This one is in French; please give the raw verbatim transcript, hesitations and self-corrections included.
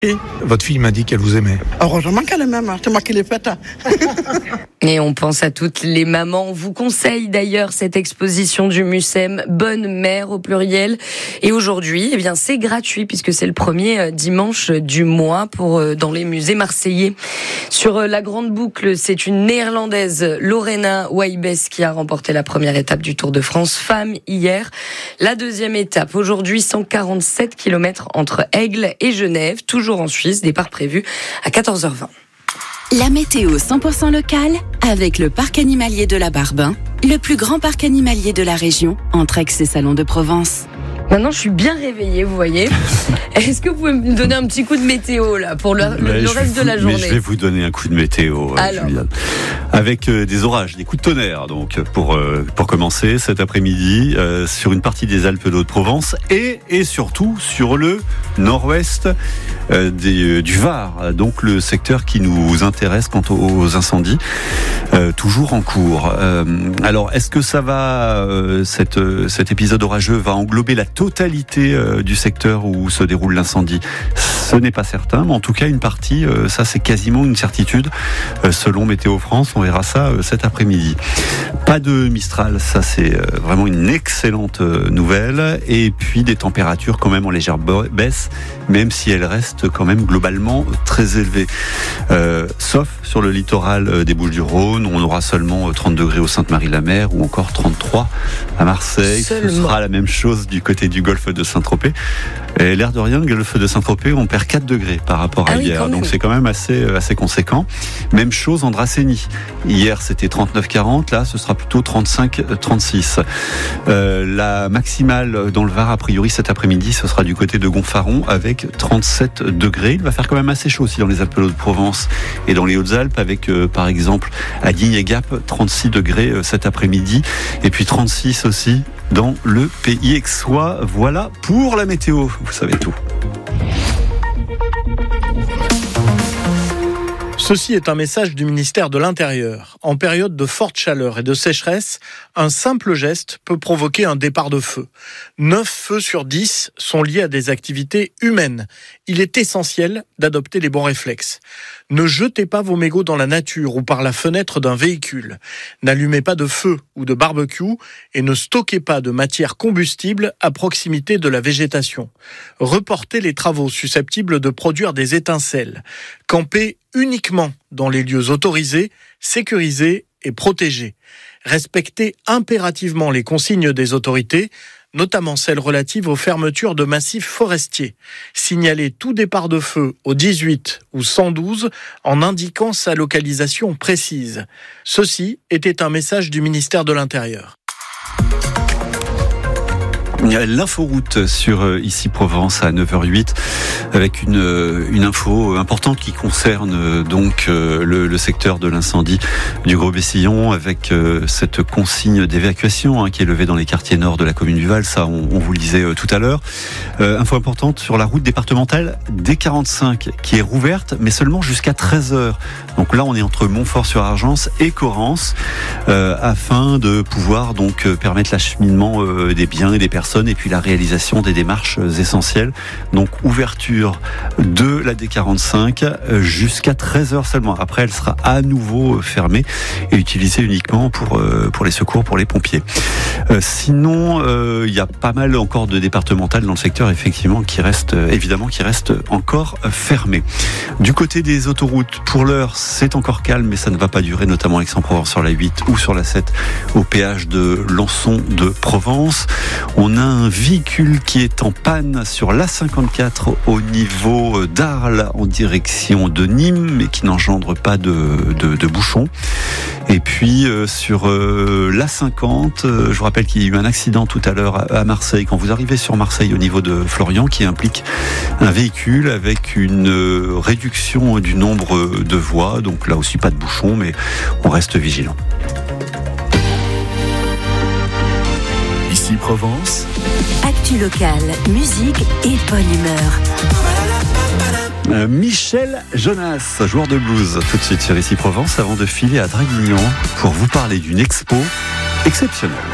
Et votre fille m'a dit qu'elle vous aimait. Heureusement qu'elle m'aime, c'est moi qui l'ai faite. Et on pense à toutes les mamans. On vous conseille d'ailleurs cette exposition du Mucem, Bonne Mère au pluriel. Et aujourd'hui, eh bien, c'est gratuit puisque c'est le premier dimanche du mois pour, dans les musées marseillais. Sur la grande boucle, c'est une néerlandaise, Lorena Wiebes, qui a remporté la première étape du Tour de France Femmes hier. La deuxième étape, aujourd'hui, cent quarante-sept kilomètres entre Aigle et Genève, toujours en Suisse, départ prévu à quatorze heures vingt. La météo cent pour cent locale avec le parc animalier de la Barbin, le plus grand parc animalier de la région, entre Aix et Salon de Provence. Maintenant, je suis bien réveillée, vous voyez. Est-ce que vous pouvez me donner un petit coup de météo là pour le, le, le reste vous, de la journée? Mais je vais vous donner un coup de météo, Alors. Juliane. Avec euh, des orages, des coups de tonnerre, donc pour euh, pour commencer cet après-midi euh, sur une partie des Alpes d'Haute-Provence et et surtout sur le nord-ouest euh, des, euh, du Var, donc le secteur qui nous intéresse quant aux, aux incendies, euh, toujours en cours. Euh, alors, est-ce que ça va, euh, cette euh, cet épisode orageux va englober la totalité euh, du secteur où se déroule l'incendie? Ce n'est pas certain, mais en tout cas une partie, euh, ça c'est quasiment une certitude euh, selon Météo France. On verra ça euh, cet après-midi. Pas de Mistral, ça c'est euh, vraiment une excellente euh, nouvelle. Et puis des températures quand même en légère baisse, même si elles restent quand même globalement très élevées. Euh, sauf sur le littoral euh, des Bouches-du-Rhône, on aura seulement euh, trente degrés au Sainte-Marie-la-Mer ou encore trente-trois à Marseille. Seulement. Ce sera la même chose du côté du golfe de Saint-Tropez. Et l'air de rien, le golfe de Saint-Tropez, on perd quatre degrés par rapport à ah oui, hier. Donc c'est quand même assez, assez conséquent. Même chose en Dracénie. Hier, c'était trente-neuf quarante. Là, ce sera plutôt trente-cinq trente-six. Euh, la maximale dans le Var, a priori, cet après-midi, ce sera du côté de Gonfaron avec trente-sept degrés. Il va faire quand même assez chaud aussi dans les Alpes-de-Provence et dans les Hautes-Alpes avec, euh, par exemple, à Digne et Gap, trente-six degrés euh, cet après-midi. Et puis trente-six aussi dans le Pays aixois. Voilà pour la météo. Vous savez tout. Ceci est un message du ministère de l'Intérieur. En période de forte chaleur et de sécheresse, un simple geste peut provoquer un départ de feu. neuf feux sur dix sont liés à des activités humaines. Il est essentiel d'adopter les bons réflexes. Ne jetez pas vos mégots dans la nature ou par la fenêtre d'un véhicule. N'allumez pas de feu ou de barbecue et ne stockez pas de matière combustible à proximité de la végétation. Reportez les travaux susceptibles de produire des étincelles. Campez uniquement dans les lieux autorisés, sécurisés et protégés. Respectez impérativement les consignes des autorités, notamment celles relatives aux fermetures de massifs forestiers. Signalez tout départ de feu au dix-huit ou cent douze en indiquant sa localisation précise. Ceci était un message du ministère de l'Intérieur. L'inforoute sur Ici Provence à neuf heures huit avec une, une info importante qui concerne donc le, le secteur de l'incendie du Gros-Bessillon avec cette consigne d'évacuation hein, qui est levée dans les quartiers nord de la commune du Val. Ça, on, on vous le disait tout à l'heure. Euh, info importante sur la route départementale D quarante-cinq qui est rouverte, mais seulement jusqu'à treize heures. Donc là, on est entre Montfort-sur-Argence et Corrence euh, afin de pouvoir donc permettre l'acheminement euh, des biens et des personnes et puis la réalisation des démarches essentielles. Donc ouverture de la D quarante-cinq jusqu'à treize heures seulement. Après, elle sera à nouveau fermée et utilisée uniquement pour, pour les secours, pour les pompiers. Euh, sinon, euh, il y a pas mal encore de départementales dans le secteur, effectivement, qui restent, évidemment, qui restent encore fermées. Du côté des autoroutes, pour l'heure, c'est encore calme, mais ça ne va pas durer, notamment à Aix-en-Provence sur la huit ou sur la sept au péage de Lançon de Provence. On a un véhicule qui est en panne sur l'A cinquante-quatre au niveau d'Arles en direction de Nîmes, mais qui n'engendre pas de, de, de bouchons. Et puis euh, sur euh, l'A cinquante, euh, je vous rappelle qu'il y a eu un accident tout à l'heure à, à Marseille, quand vous arrivez sur Marseille au niveau de Florian, qui implique un véhicule avec une euh, réduction du nombre de voies. Donc là aussi pas de bouchons, mais on reste vigilant. Ici Provence. Actu locale, musique et bonne humeur. Euh, Michel Jonas, joueur de blues, tout de suite sur Ici Provence, avant de filer à Draguignan pour vous parler d'une expo exceptionnelle.